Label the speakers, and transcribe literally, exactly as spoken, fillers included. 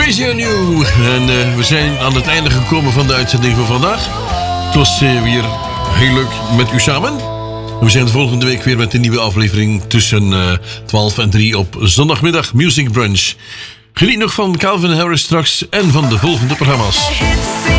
Speaker 1: Crazy on You. En uh, we zijn aan het einde gekomen van de uitzending van vandaag. Het was uh, weer heel leuk met u samen. We zijn de volgende week weer met een nieuwe aflevering tussen uh, twaalf en drie op zondagmiddag Music Brunch. Geniet nog van Calvin Harris straks en van de volgende programma's.